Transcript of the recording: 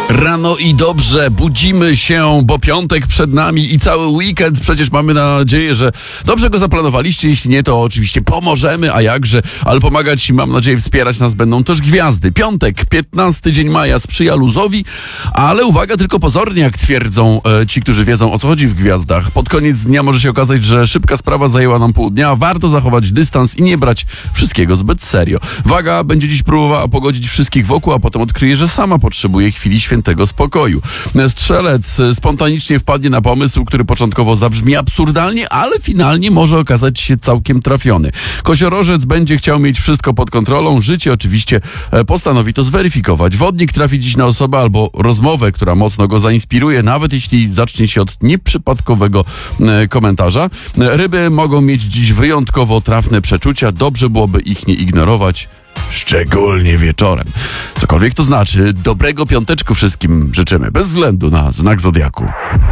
Rano i dobrze, budzimy się, bo piątek przed nami i cały weekend. Przecież mamy nadzieję, że dobrze go zaplanowaliście. Jeśli nie, to oczywiście pomożemy, a jakże. Ale pomagać i mam nadzieję wspierać nas będą też gwiazdy. Piątek, 15 dzień maja sprzyja luzowi, ale uwaga, tylko pozornie, jak twierdzą ci, którzy wiedzą, o co chodzi w gwiazdach. Pod koniec dnia może się okazać, że szybka sprawa zajęła nam pół dnia. Warto zachować dystans i nie brać wszystkiego zbyt serio. Waga będzie dziś próbowała pogodzić wszystkich wokół, a potem odkryje, że sama potrzebuje chwili świętego spokoju. Strzelec spontanicznie wpadnie na pomysł, który początkowo zabrzmi absurdalnie, ale finalnie może okazać się całkiem trafiony. Koziorożec będzie chciał mieć wszystko pod kontrolą. Życie oczywiście postanowi to zweryfikować. Wodnik trafi dziś na osobę albo rozmowę, która mocno go zainspiruje, nawet jeśli zacznie się od nieprzypadkowego komentarza. Ryby mogą mieć dziś wyjątkowo trafne przeczucia. Dobrze byłoby ich nie ignorować. Szczególnie wieczorem. Cokolwiek to znaczy, dobrego piąteczku wszystkim życzymy, bez względu na znak zodiaku.